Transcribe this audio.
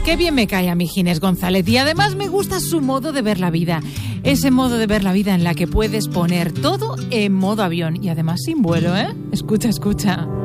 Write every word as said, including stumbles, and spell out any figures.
Qué bien me cae a mí Ginés González y además me gusta su modo de ver la vida. Ese modo de ver la vida en la que puedes poner todo en modo avión y además sin vuelo, ¿eh? Escucha, escucha.